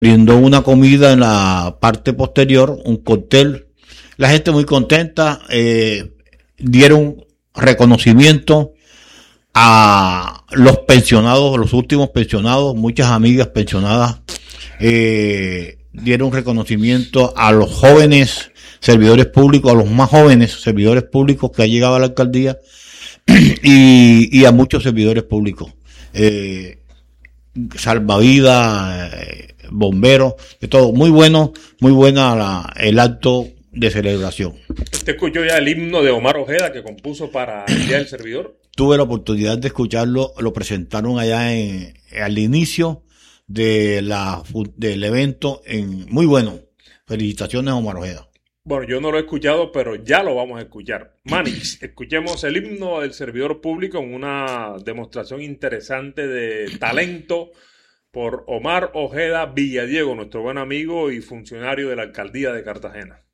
brindó una comida en la parte posterior, un cóctel. La gente muy contenta, dieron reconocimiento a los pensionados, los últimos pensionados, muchas amigas pensionadas, dieron reconocimiento a los jóvenes servidores públicos, a los más jóvenes servidores públicos que han llegado a la alcaldía y a muchos servidores públicos, salvavidas, bomberos, de todo. Muy bueno, muy buena el acto de celebración. ¿Usted escuchó ya el himno de Omar Ojeda que compuso para el Día del Servidor? Tuve la oportunidad de escucharlo, lo presentaron allá al inicio del evento, muy bueno. Felicitaciones a Omar Ojeda. Bueno, yo no lo he escuchado, pero ya lo vamos a escuchar. Manix, escuchemos el himno del servidor público en una demostración interesante de talento por Omar Ojeda Villadiego, nuestro buen amigo y funcionario de la alcaldía de Cartagena.